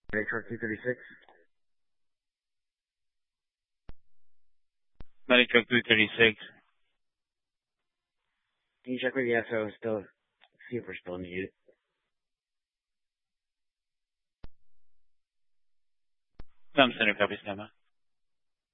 Medic truck 236. Medic truck 236. Can you check with the SO still, see if we're still needed? I'm center copy, stand by.